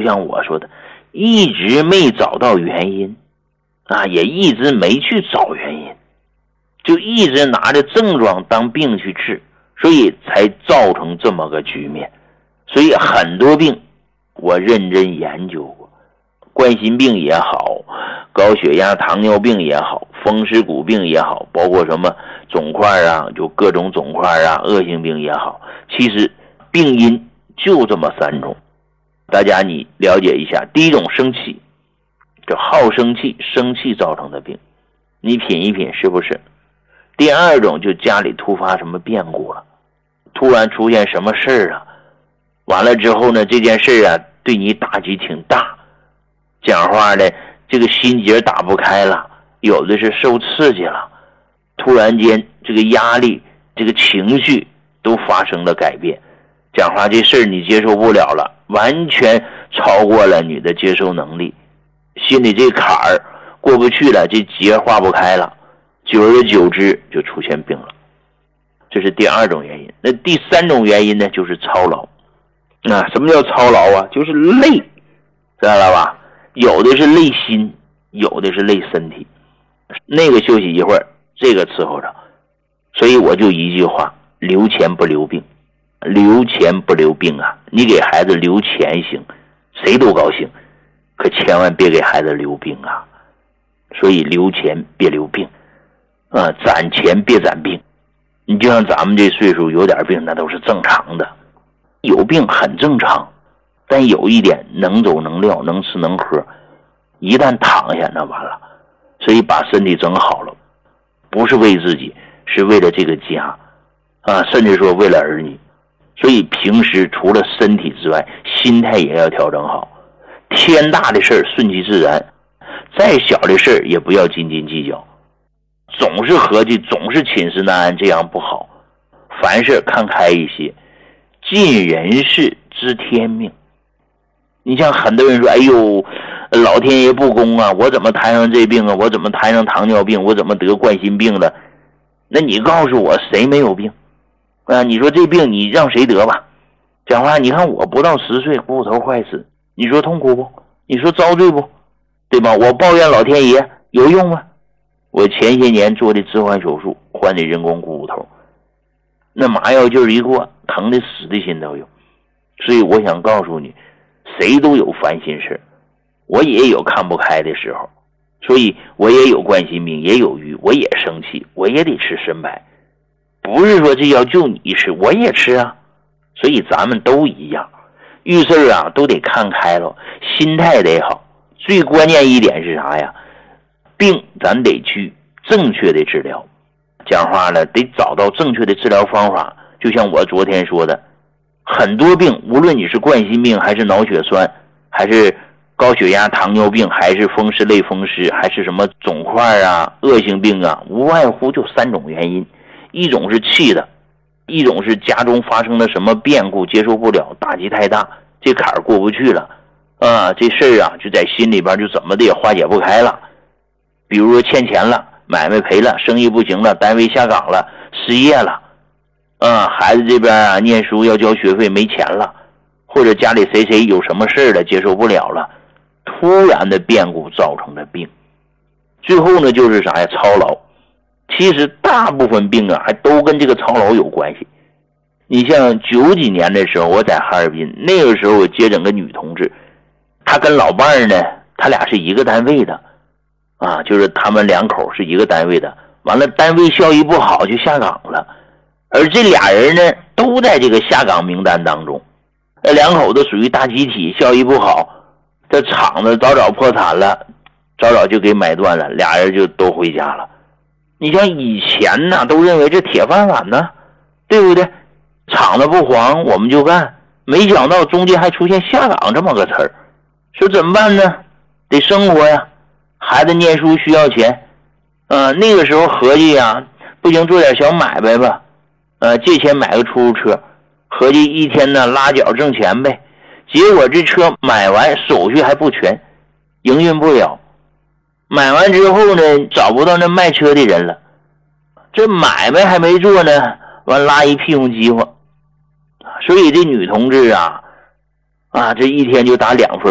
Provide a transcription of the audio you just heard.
就像我说的，一直没找到原因也一直没去找原因，就一直拿着症状当病去治，所以才造成这么个局面。所以很多病我认真研究过，冠心病也好，高血压糖尿病也好，风湿骨病也好，包括什么肿块就各种肿块恶性病也好，其实病因就这么3种。大家你了解一下，第一种生气，就好生气，生气造成的病，你品一品是不是？第二种就家里突发什么变故了，突然出现什么事完了之后呢，这件事对你打击挺大，讲话呢这个心结打不开了，有的是受刺激了，突然间这个压力这个情绪都发生了改变，讲话这事你接受不了了，完全超过了你的接受能力，心里这坎儿过不去了，这结化不开了，久而久之就出现病了。这是第2种原因。那第3种原因呢，就是操劳。什么叫操劳就是累，知道了吧？有的是累心，有的是累身体，那个休息一会儿，这个伺候着。所以我就一句话，留钱不留病，留钱不留病你给孩子留钱行，谁都高兴，可千万别给孩子留病所以留钱别留病攒钱别攒病。你就像咱们这岁数有点病，那都是正常的，有病很正常，但有一点能走能撂，能吃能喝，一旦躺下那完了。所以把身体整好了，不是为自己，是为了这个家甚至说为了儿女。所以平时除了身体之外，心态也要调整好。天大的事顺其自然，再小的事也不要斤斤计较，总是合计，总是寝食难安，这样不好。凡事看开一些，尽人事知天命。你像很多人说，哎呦，老天爷不公我怎么摊上这病我怎么摊上糖尿病，我怎么得冠心病了？那你告诉我谁没有病你说这病你让谁得吧？讲话你看我不到10岁骨头坏死，你说痛苦不？你说遭罪不？对吧？我抱怨老天爷有用吗？我前些年做的置换手术，换的人工股骨头，那麻药劲儿一过，疼的死的心都有。所以我想告诉你，谁都有烦心事，我也有看不开的时候，所以我也有冠心病，也有郁，我也生气，我也得吃参白，不是说这药就你吃，我也吃所以咱们都一样，遇事都得看开了，心态得好。最关键一点是啥呀？病咱得去正确的治疗，讲话了得找到正确的治疗方法。就像我昨天说的，很多病无论你是冠心病还是脑血栓，还是高血压糖尿病，还是风湿类风湿，还是什么肿块恶性病无外乎就3种原因。一种是气的，一种是家中发生了什么变故接受不了，打击太大，这坎儿过不去了这事儿就在心里边就怎么的也化解不开了。比如说欠钱了，买卖赔了，生意不行了，单位下岗了，失业了孩子这边念书要交学费没钱了，或者家里谁谁有什么事了接受不了了，突然的变故造成的病。最后呢就是啥呀？操劳。其实大部分病还都跟这个操劳有关系。你像90几年的时候，我在哈尔滨，那个时候我接诊个女同志，她跟老伴儿呢，他俩是一个单位的就是他们2口是一个单位的，完了单位效益不好就下岗了，而这俩人呢都在这个下岗名单当中。那2口子属于大集体，效益不好，这厂子早破产了，早就给买断了，俩人就都回家了。你像以前都认为这铁饭碗对不对？厂子不黄我们就干，没想到中间还出现下岗这么个词儿。说怎么办呢？得生活呀，孩子念书需要钱那个时候合计不行做点小买卖吧借钱买个出租车，合计一天拉脚挣钱呗。结果这车买完手续还不全，营运不了。买完之后呢，找不到那卖车的人了，这买卖还没做呢，完拉一屁股饥荒。所以这女同志这一天就打2份